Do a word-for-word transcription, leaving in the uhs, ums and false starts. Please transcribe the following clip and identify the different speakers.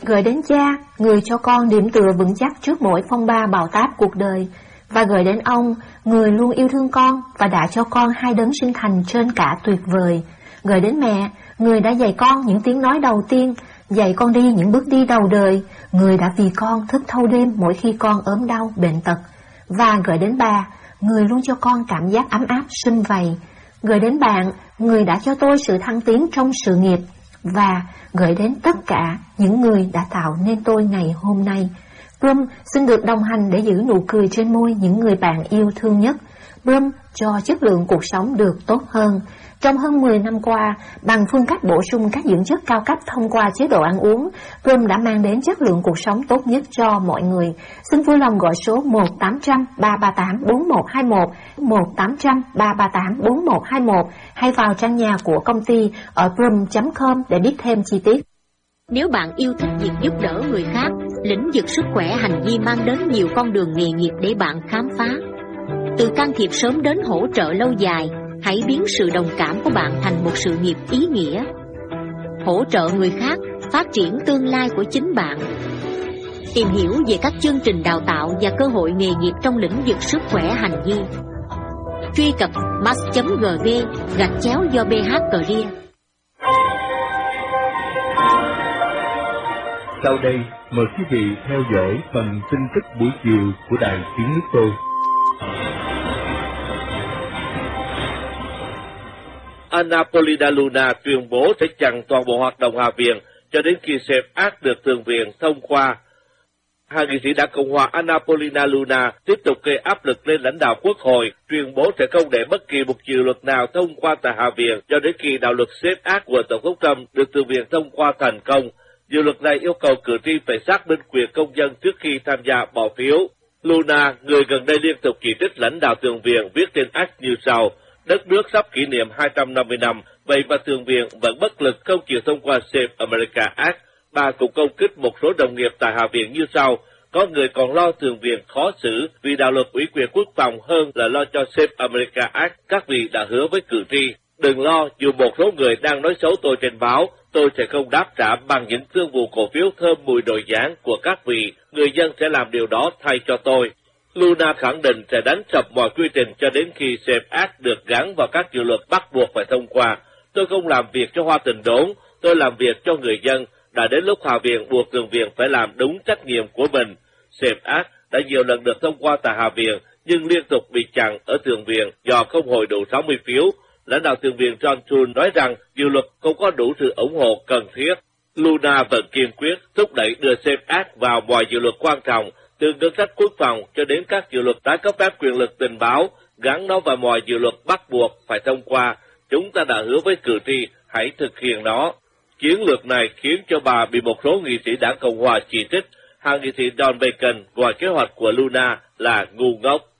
Speaker 1: Gửi đến cha, người cho con điểm tựa vững chắc trước mỗi phong ba bão táp cuộc đời. Và gửi đến ông, người luôn yêu thương con và đã cho con hai đấng sinh thành trên cả tuyệt vời. Gửi đến mẹ, người đã dạy con những tiếng nói đầu tiên, dạy con đi những bước đi đầu đời, người đã vì con thức thâu đêm mỗi khi con ốm đau, bệnh tật. Và gửi đến bà, người luôn cho con cảm giác ấm áp sum vầy. Gửi đến bạn, người đã cho tôi sự thăng tiến trong sự nghiệp. Và gửi đến tất cả những người đã tạo nên tôi ngày hôm nay. Brum xin được đồng hành để giữ nụ cười trên môi những người bạn yêu thương nhất. Brum cho chất lượng cuộc sống được tốt hơn. Trong hơn mười năm qua, bằng phương cách bổ sung các dưỡng chất cao cấp thông qua chế độ ăn uống, Brum đã mang đến chất lượng cuộc sống tốt nhất cho mọi người. Xin vui lòng gọi số một tám trăm ba ba tám bốn một hai một, một tám trăm ba ba tám bốn một hai một hay vào trang nhà của công ty ở brum chấm com để biết thêm chi tiết.
Speaker 2: Nếu bạn yêu thích việc giúp đỡ người khác, lĩnh vực sức khỏe hành vi mang đến nhiều con đường nghề nghiệp để bạn khám phá. Từ can thiệp sớm đến hỗ trợ lâu dài, hãy biến sự đồng cảm của bạn thành một sự nghiệp ý nghĩa. Hỗ trợ người khác, phát triển tương lai của chính bạn. Tìm hiểu về các chương trình đào tạo và cơ hội nghề nghiệp trong lĩnh vực sức khỏe hành vi. Truy cập mass chấm gv gạch chéo do bê hát Career.
Speaker 3: Sau đây, mời quý vị theo dõi phần tin tức buổi chiều của Đài Tiếng Nước Tôi.
Speaker 4: Anna Paulina Luna tuyên bố sẽ chặn toàn bộ hoạt động Hạ viện cho đến khi SAFE Act được Thượng viện thông qua. Hạ nghị sĩ đảng Cộng hòa Anna Paulina Luna tiếp tục gây áp lực lên lãnh đạo Quốc hội, tuyên bố sẽ không để bất kỳ một dự luật nào thông qua tại Hạ viện cho đến khi đạo luật SAFE Act của Tổng thống Trump được Thượng viện thông qua thành công. Dự luật này yêu cầu cử tri phải xác minh quyền công dân trước khi tham gia bỏ phiếu. Luna, người gần đây liên tục chỉ trích lãnh đạo Thượng viện, viết trên X như sau: đất nước sắp kỷ niệm hai trăm năm mươi năm, vậy mà Thượng viện vẫn bất lực không chịu thông qua Save America Act. Bà cũng công kích một số đồng nghiệp tại Hạ viện như sau: có người còn lo Thượng viện khó xử vì đạo luật ủy quyền quốc phòng hơn là lo cho Save America Act. Các vị đã hứa với cử tri, đừng lo, dù một số người đang nói xấu tôi trên báo, tôi sẽ không đáp trả bằng những thương vụ cổ phiếu thơm mùi đồi giảng của các vị. Người dân sẽ làm điều đó thay cho tôi. Luna khẳng định sẽ đánh sập mọi quy trình cho đến khi SAFE Act được gắn vào các dự luật bắt buộc phải thông qua. Tôi không làm việc cho Hoa Tình đốn, tôi làm việc cho người dân. Đã đến lúc Hạ viện buộc Thượng viện phải làm đúng trách nhiệm của mình. SAFE Act đã nhiều lần được thông qua tại Hạ viện, nhưng liên tục bị chặn ở Thượng viện do không hội đủ sáu mươi phiếu. Lãnh đạo Thượng viện John Thune nói rằng dự luật không có đủ sự ủng hộ cần thiết. Luna vẫn kiên quyết thúc đẩy đưa SAFE Act vào mọi dự luật quan trọng, từ ngân sách quốc phòng cho đến các dự luật tái cấp phép quyền lực tình báo, gắn nó vào mọi dự luật bắt buộc phải thông qua. Chúng ta đã hứa với cử tri, hãy thực hiện nó. Chiến lược này khiến cho bà bị một số nghị sĩ đảng Cộng hòa chỉ trích. Hạ nghị sĩ Don Bacon gọi kế hoạch của Luna là ngu ngốc.